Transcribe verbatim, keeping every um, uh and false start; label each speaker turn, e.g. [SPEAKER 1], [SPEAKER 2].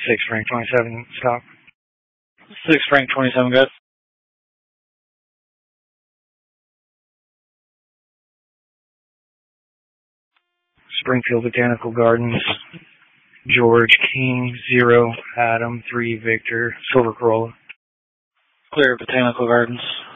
[SPEAKER 1] six Frank twenty-seven, stop.
[SPEAKER 2] six Frank twenty-seven, good.
[SPEAKER 1] Springfield Botanical Gardens, George King, zero, Adam, three, Victor, Silver Corolla.
[SPEAKER 2] Clear Botanical Gardens.